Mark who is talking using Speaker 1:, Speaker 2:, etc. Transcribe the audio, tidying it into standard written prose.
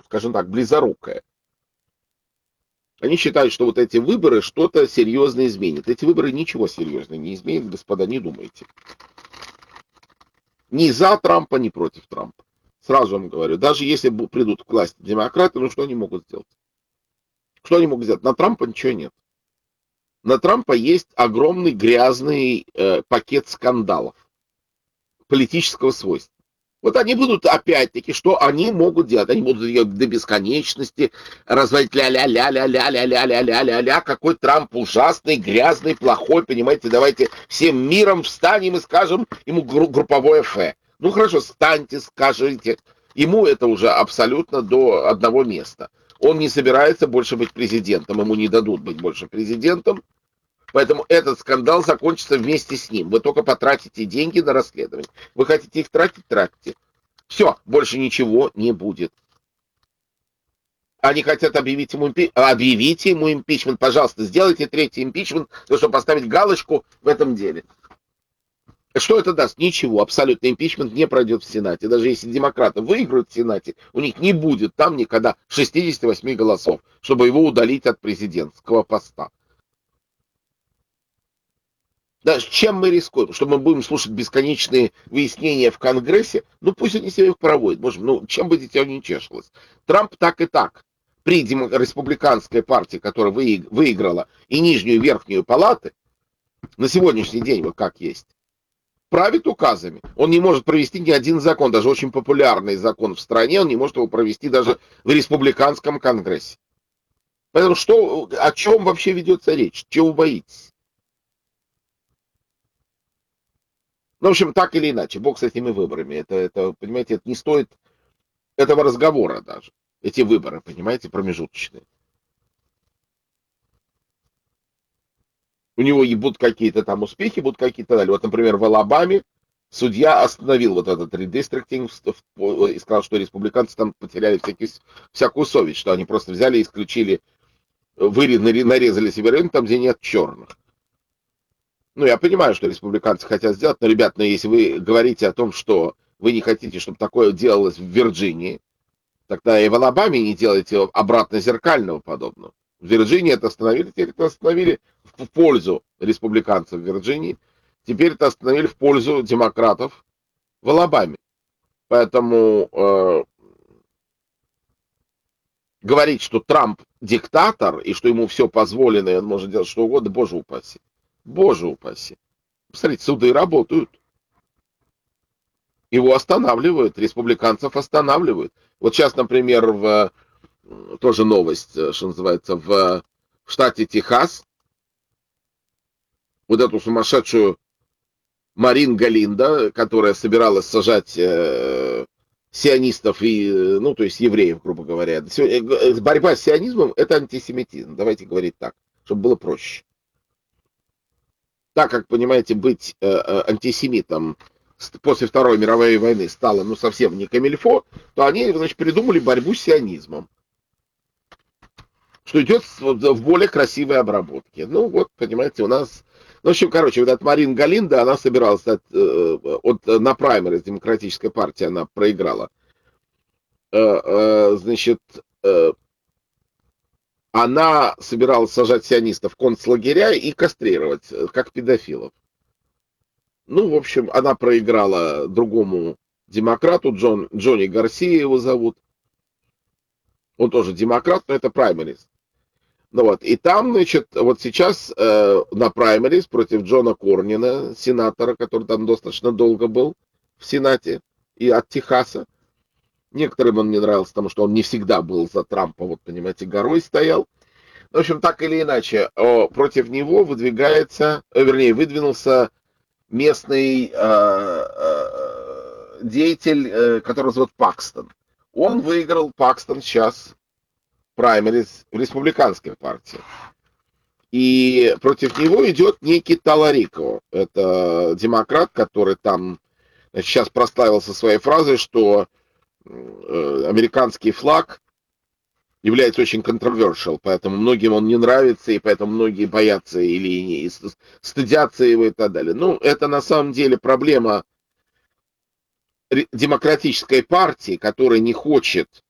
Speaker 1: скажем так, близорукое. Они считают, что вот эти выборы что-то серьезно изменят. Эти выборы ничего серьезного не изменят, господа, не думайте. Ни за Трампа, ни против Трампа. Сразу вам говорю, даже если придут к власти демократы, ну что они могут сделать? Что они могут сделать? На Трампа ничего нет. На Трампа есть огромный грязный пакет скандалов политического свойства. Вот они будут, опять-таки, что они могут делать? Они будут ее до бесконечности разводить ля-ля-ля-ля-ля-ля-ля-ля-ля-ля-ля, какой Трамп ужасный, грязный, плохой, понимаете, давайте всем миром встанем и скажем ему групповое фе. Ну хорошо, встаньте, скажите. Ему это уже абсолютно до одного места. Он не собирается больше быть президентом, ему не дадут быть больше президентом. Поэтому этот скандал закончится вместе с ним. Вы только потратите деньги на расследование. Вы хотите их тратить? Тратьте. Все, больше ничего не будет. Они хотят объявить ему импичмент. Объявите ему импичмент, пожалуйста. Сделайте третий импичмент, чтобы поставить галочку в этом деле. Что это даст? Ничего. Абсолютно импичмент не пройдет в Сенате. Даже если демократы выиграют в Сенате, у них не будет там никогда 68 голосов, чтобы его удалить от президентского поста. Да, чем мы рискуем? Что мы будем слушать бесконечные выяснения в Конгрессе? Ну, пусть они себе их проводят. Боже, ну, чем бы дитя не чешилось? Трамп так и так при республиканской партии, которая выиграла и нижнюю, и верхнюю палаты, на сегодняшний день, вот как есть, правит указами. Он не может провести ни один закон, даже очень популярный закон в стране, он не может его провести даже в республиканском Конгрессе. Поэтому что, о чем вообще ведется речь? Чего вы боитесь? Ну, в общем, так или иначе, бог с этими выборами. Это, понимаете, это не стоит этого разговора даже. Эти выборы, понимаете, промежуточные. У него и будут какие-то там успехи, будут какие-то далее. Вот, например, в Алабаме судья остановил вот этот редистриктинг и сказал, что республиканцы там потеряли всякую совесть, что они просто взяли и исключили, нарезали себе район там, где нет черных. Ну, я понимаю, что республиканцы хотят сделать, но, ребят, если вы говорите о том, что вы не хотите, чтобы такое делалось в Вирджинии, тогда и в Алабаме не делайте обратно зеркального подобного. В Вирджинии это остановили, теперь это остановили в пользу республиканцев в Вирджинии, теперь это остановили в пользу демократов в Алабаме. Поэтому говорить, что Трамп диктатор, и что ему все позволено, и он может делать что угодно, боже упаси. Боже упаси. Посмотрите, суды работают. Его останавливают, республиканцев останавливают. Вот сейчас, например, тоже новость, что называется, в штате Техас, вот эту сумасшедшую Марин Галинда, которая собиралась сажать сионистов и, ну, то есть евреев, грубо говоря. Борьба с сионизмом – это антисемитизм, давайте говорить так, чтобы было проще. Так как, понимаете, быть антисемитом после Второй мировой войны стало, ну, совсем не камильфо, то они, значит, придумали борьбу с сионизмом, что идет в более красивой обработке. Ну, вот, понимаете, у нас... Ну, в общем, короче, вот эта Марин Галинда, она собиралась на праймерис Демократической партии, она проиграла. Значит, она собиралась сажать сионистов в концлагеря и кастрировать, как педофилов. Ну, в общем, она проиграла другому демократу, Джонни Гарсия его зовут. Он тоже демократ, но это праймерис. Ну вот, и там, значит, вот сейчас на праймерис против Джона Корнина, сенатора, который там достаточно долго был в Сенате, и от Техаса. Некоторым он не нравился, потому что он не всегда был за Трампа, вот, понимаете, горой стоял. В общем, так или иначе, против него выдвинулся местный деятель, которого зовут Пакстон. Он выиграл, Пакстон, сейчас праймерис в республиканской партии. И против него идет некий Таларико. Это демократ, который там сейчас прославился своей фразой, что американский флаг является очень controversial, поэтому многим он не нравится, и поэтому многие боятся или стыдятся его и так далее. Ну, это на самом деле проблема демократической партии, которая не хочет